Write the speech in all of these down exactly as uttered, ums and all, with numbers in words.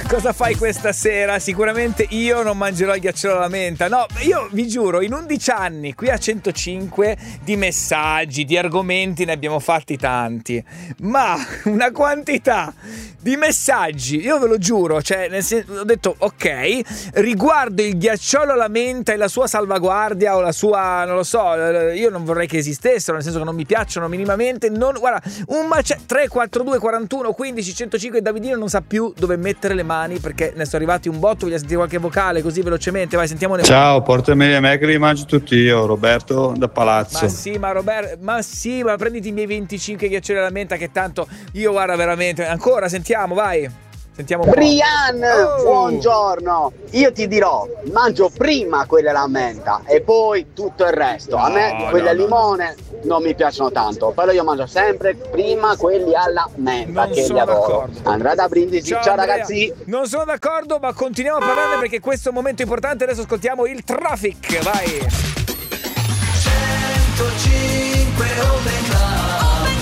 cosa fai questa sera? Sicuramente io non mangerò il ghiacciolo alla menta. No, io vi giuro, in undici anni qui a centocinque di messaggi, di argomenti ne abbiamo fatti tanti, ma una quantità di messaggi, io ve lo giuro, cioè nel senso, ho detto ok, riguardo il ghiacciolo alla menta e la sua salvaguardia o la sua, non lo so, io non vorrei che esistessero, nel senso che non mi piacciono minimamente. Non, guarda, un macello. Tre quattro due quarantuno quindici centocinque. Davidino non sa più dove mettere le mani perché ne sono arrivati un botto. Voglio sentire qualche vocale così velocemente, vai, sentiamo. Ciao, portami a me che li mangio tutti io, Roberto da Palazzo. Ma sì, ma Roberto, ma sì, ma prenditi i miei venticinque ghiaccioli alla menta, che tanto io, guarda, veramente. Ancora, sentiamo, vai. Sentiamo un po'. Brian, oh. Buongiorno. Io ti dirò, mangio prima quelle alla menta e poi tutto il resto. A me no, quelle no, al limone non mi piacciono tanto, però io mangio sempre prima quelli alla menta, non che li adoro. D'accordo. Andrea da Brindisi, ciao, ciao ragazzi. Non sono d'accordo, ma continuiamo a parlarne perché questo è un momento importante. Adesso ascoltiamo il traffic, vai. centocinque Open Club. Open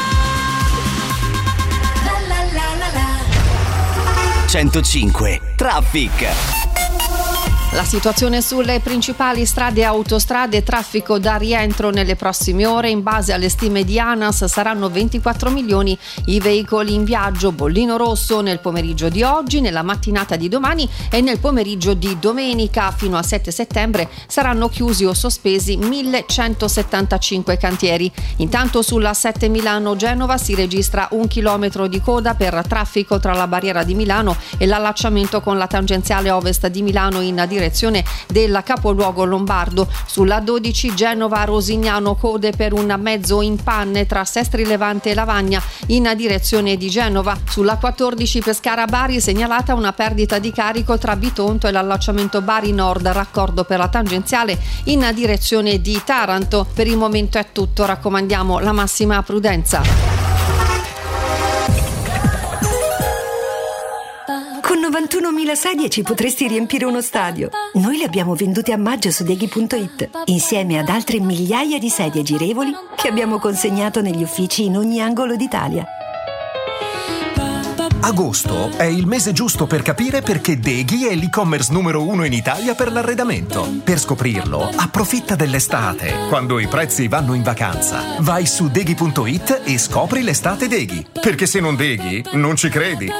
Club. La la la la la. centocinque Traffic. La situazione sulle principali strade e autostrade, traffico da rientro nelle prossime ore. In base alle stime di ANAS saranno ventiquattro milioni i veicoli in viaggio. Bollino rosso nel pomeriggio di oggi, nella mattinata di domani e nel pomeriggio di domenica. Fino a sette settembre saranno chiusi o sospesi millecentosettantacinque cantieri. Intanto sulla sette Milano-Genova si registra un chilometro di coda per traffico tra la barriera di Milano e l'allacciamento con la tangenziale ovest di Milano in direzione del capoluogo lombardo. Sulla dodici Genova-Rosignano, code per un mezzo in panne tra Sestri Levante e Lavagna in direzione di Genova. Sulla quattordici Pescara-Bari segnalata una perdita di carico tra Bitonto e l'allacciamento Bari Nord, raccordo per la tangenziale in direzione di Taranto. Per il momento è tutto, raccomandiamo la massima prudenza. Con novantunomila sedie ci potresti riempire uno stadio. Noi le abbiamo vendute a maggio su Deghi punto it, insieme ad altre migliaia di sedie girevoli che abbiamo consegnato negli uffici in ogni angolo d'Italia. Agosto è il mese giusto per capire perché Deghi è l'e-commerce numero uno in Italia per l'arredamento. Per scoprirlo, approfitta dell'estate, quando i prezzi vanno in vacanza. Vai su Deghi punto it e scopri l'estate Deghi. Perché se non Deghi, non ci credi.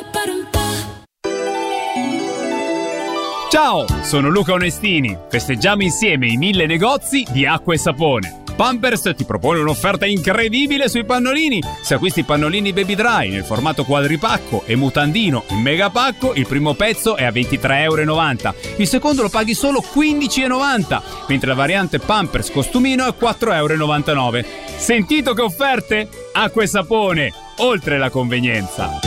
Ciao, sono Luca Onestini. Festeggiamo insieme i mille negozi di acqua e sapone. Pampers ti propone un'offerta incredibile sui pannolini. Se acquisti pannolini Baby Dry nel formato quadripacco e mutandino in megapacco, il primo pezzo è a ventitré e novanta euro. Il secondo lo paghi solo quindici e novanta, mentre la variante Pampers costumino è quattro e novantanove euro. Sentito che offerte? Acqua e sapone, oltre la convenienza.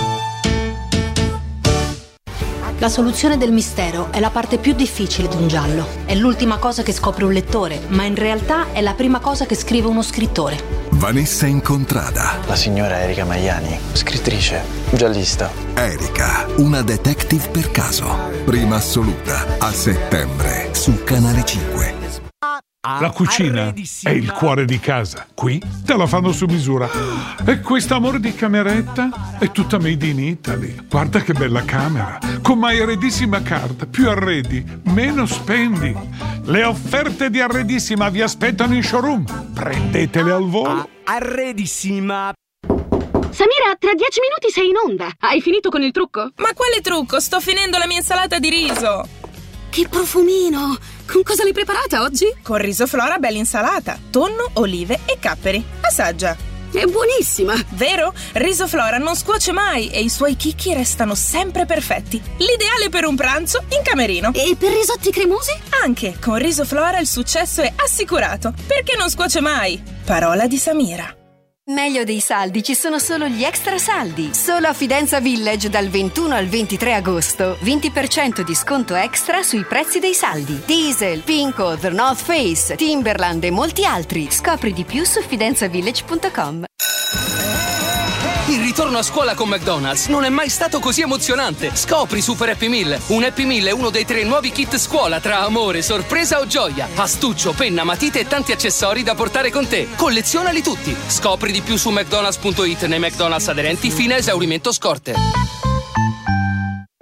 La soluzione del mistero è la parte più difficile di un giallo. È l'ultima cosa che scopre un lettore, ma in realtà è la prima cosa che scrive uno scrittore. Vanessa Incontrada. La signora Erika Maiani, scrittrice, giallista. Erika, una detective per caso. Prima assoluta, a settembre, su Canale cinque. La cucina è il cuore di casa. Qui te la fanno su misura. E questo amore di cameretta è tutta made in Italy. Guarda che bella camera. Con My Arredissima Card. Più arredi, meno spendi. Le offerte di Arredissima vi aspettano in showroom. Prendetele al volo. Arredissima. Samira, tra dieci minuti sei in onda. Hai finito con il trucco? Ma quale trucco? Sto finendo la mia insalata di riso. Che profumino! Con cosa l'hai preparata oggi? Con riso Flora bella insalata, tonno, olive e capperi. Assaggia. È buonissima! Vero? Riso Flora non scuoce mai e i suoi chicchi restano sempre perfetti. L'ideale per un pranzo in camerino. E per risotti cremosi? Anche, con Riso Flora il successo è assicurato. Perché non scuoce mai? Parola di Samira. Meglio dei saldi ci sono solo gli extra saldi. Solo a Fidenza Village dal ventuno al ventitré agosto. venti per cento di sconto extra sui prezzi dei saldi. Diesel, Pinco, The North Face, Timberland e molti altri. Scopri di più su fidenza village punto com. Il ritorno a scuola con McDonald's non è mai stato così emozionante. Scopri Super Happy Meal. Un Happy Meal è uno dei tre nuovi kit scuola tra amore, sorpresa o gioia. Astuccio, penna, matite e tanti accessori da portare con te. Collezionali tutti. Scopri di più su mcdonalds punto it nei McDonald's aderenti fino a esaurimento scorte.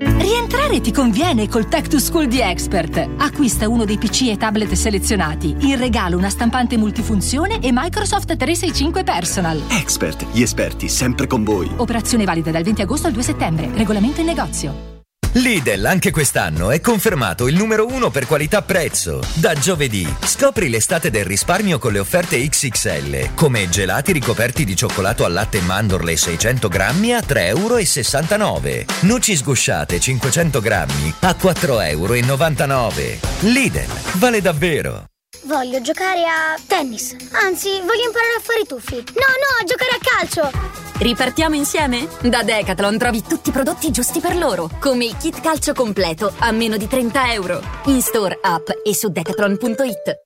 Arretrare ti conviene col Tech to School di Expert. Acquista uno dei P C e tablet selezionati. In regalo una stampante multifunzione e Microsoft trecentosessantacinque Personal. Expert, gli esperti sempre con voi. Operazione valida dal venti agosto al due settembre. Regolamento in negozio. Lidl anche quest'anno è confermato il numero uno per qualità-prezzo. Da giovedì scopri l'estate del risparmio con le offerte X X L, come gelati ricoperti di cioccolato al latte e mandorle seicento grammi a tre e sessantanove euro. Noci sgusciate cinquecento grammi a quattro e novantanove euro. Lidl, vale davvero. Voglio giocare a tennis. Anzi, voglio imparare a fare i tuffi. No, no, a giocare a calcio. Ripartiamo insieme? Da Decathlon trovi tutti i prodotti giusti per loro, come il kit calcio completo a meno di trenta euro. In store, app e su decathlon punto it.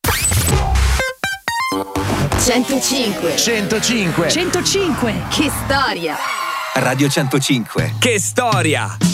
centocinque centocinque centocinque Che storia! Radio centocinque. Che storia!